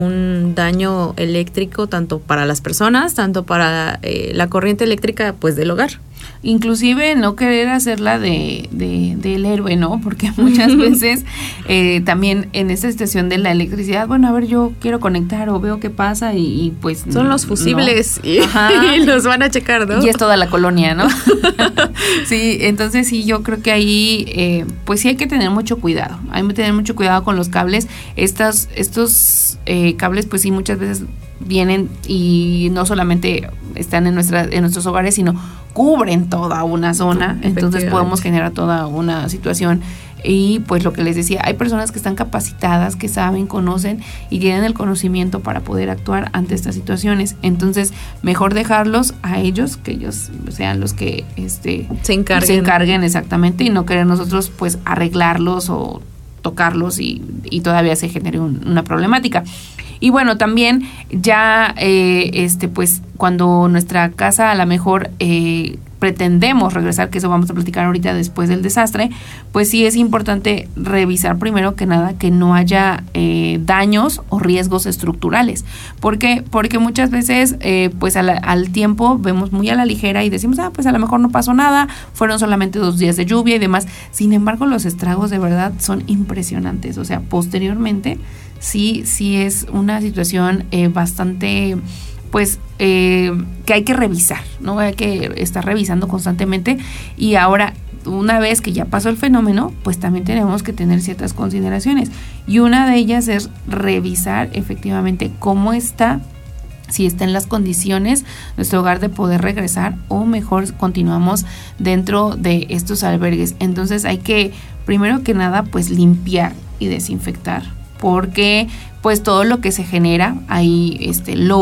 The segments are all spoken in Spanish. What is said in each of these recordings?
un daño eléctrico tanto para las personas, tanto para la corriente eléctrica pues del hogar. Inclusive no querer hacerla del héroe, ¿no? Porque muchas veces también en esta situación de la electricidad, bueno, a ver, yo quiero conectar o veo qué pasa y pues... Son los fusibles y los van a checar, ¿no? Y es toda la colonia, ¿no? Sí, entonces sí, yo creo que ahí pues sí hay que tener mucho cuidado. Hay que tener mucho cuidado con los cables. Estos cables pues sí muchas veces vienen y no solamente están en nuestros hogares, sino cubren toda una zona, entonces podemos generar toda una situación. Y pues lo que les decía, hay personas que están capacitadas, que saben, conocen y tienen el conocimiento para poder actuar ante estas situaciones. Entonces, mejor dejarlos a ellos, que ellos sean los que se encarguen exactamente, y no querer nosotros pues arreglarlos o tocarlos y todavía se genere una problemática. Y bueno, también ya pues cuando nuestra casa a lo mejor pretendemos regresar, que eso vamos a platicar ahorita después del desastre, pues sí es importante revisar primero que nada que no haya daños o riesgos estructurales. ¿Por qué? Porque muchas veces pues al tiempo vemos muy a la ligera y decimos, pues a lo mejor no pasó nada, fueron solamente 2 días de lluvia y demás. Sin embargo, los estragos de verdad son impresionantes. O sea, posteriormente sí es una situación bastante... pues que hay que revisar, ¿no? Hay que estar revisando constantemente. Y ahora, una vez que ya pasó el fenómeno, pues también tenemos que tener ciertas consideraciones. Y una de ellas es revisar efectivamente cómo está, si está en las condiciones nuestro hogar de poder regresar, o mejor continuamos dentro de estos albergues. Entonces hay que, primero que nada, pues limpiar y desinfectar, porque pues todo lo que se genera ahí,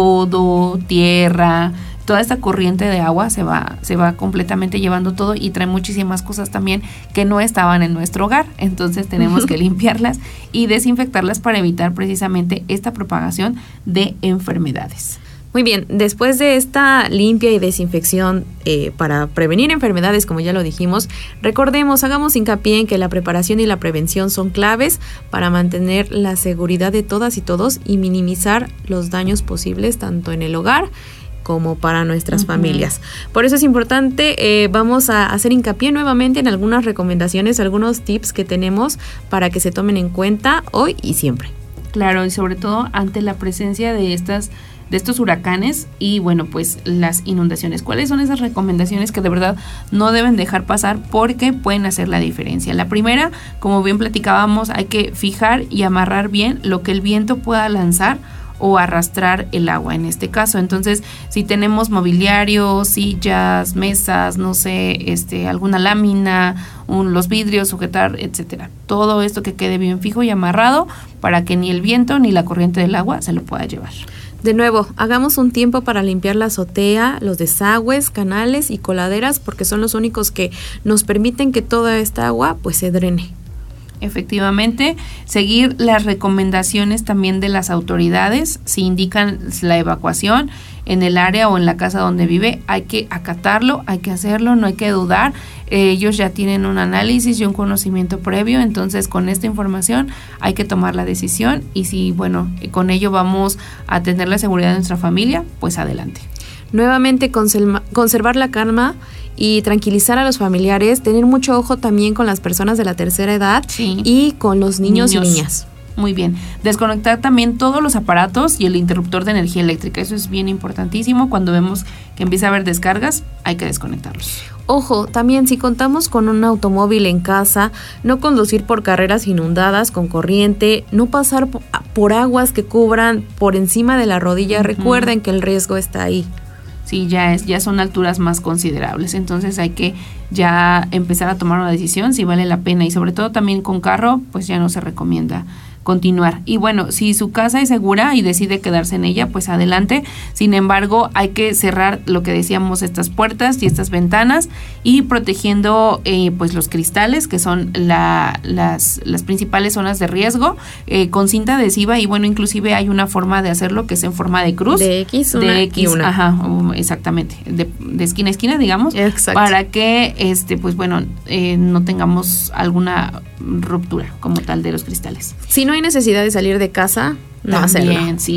lodo, tierra, toda esta corriente de agua se va completamente llevando todo y trae muchísimas cosas también que no estaban en nuestro hogar. Entonces tenemos que limpiarlas y desinfectarlas para evitar precisamente esta propagación de enfermedades. Muy bien, después de esta limpia y desinfección para prevenir enfermedades, como ya lo dijimos, recordemos, hagamos hincapié en que la preparación y la prevención son claves para mantener la seguridad de todas y todos y minimizar los daños posibles tanto en el hogar como para nuestras familias. Por eso es importante, vamos a hacer hincapié nuevamente en algunas recomendaciones, algunos tips que tenemos para que se tomen en cuenta hoy y siempre. Claro, y sobre todo ante la presencia de estos huracanes y bueno, pues las inundaciones. ¿Cuáles son esas recomendaciones que de verdad no deben dejar pasar porque pueden hacer la diferencia? La primera, como bien platicábamos, hay que fijar y amarrar bien lo que el viento pueda lanzar o arrastrar el agua en este caso. Entonces, si tenemos mobiliario, sillas, mesas, no sé, alguna lámina, los vidrios, sujetar, etcétera. Todo esto que quede bien fijo y amarrado para que ni el viento ni la corriente del agua se lo pueda llevar. De nuevo, hagamos un tiempo para limpiar la azotea, los desagües, canales y coladeras, porque son los únicos que nos permiten que toda esta agua pues se drene. Efectivamente, seguir las recomendaciones también de las autoridades. Si indican la evacuación en el área o en la casa donde vive, hay que acatarlo, hay que hacerlo, no hay que dudar. Ellos ya tienen un análisis y un conocimiento previo, entonces con esta información hay que tomar la decisión y si, bueno, con ello vamos a tener la seguridad de nuestra familia, pues adelante. Nuevamente, conservar la calma y tranquilizar a los familiares, tener mucho ojo también con las personas de la tercera edad y con los niños y niñas. Muy bien. Desconectar también todos los aparatos y el interruptor de energía eléctrica. Eso es bien importantísimo. Cuando vemos que empieza a haber descargas, hay que desconectarlos. Ojo, también si contamos con un automóvil en casa, no conducir por carreras inundadas con corriente, no pasar por aguas que cubran por encima de la rodilla. Recuerden que el riesgo está ahí. Sí, ya son alturas más considerables, entonces hay que ya empezar a tomar una decisión si vale la pena y sobre todo también con carro, pues ya no se recomienda continuar. Y bueno, si su casa es segura y decide quedarse en ella, pues adelante. Sin embargo, hay que cerrar lo que decíamos, estas puertas y estas ventanas y protegiendo pues los cristales, que son las principales zonas de riesgo, con cinta adhesiva y bueno, inclusive hay una forma de hacerlo que es en forma de cruz. De X, una y una. Ajá, exactamente. De esquina a esquina, digamos. Exacto. Para que, pues bueno, no tengamos alguna ruptura como tal de los cristales. Si no hay necesidad de salir de casa, no hacerlo. También, sí.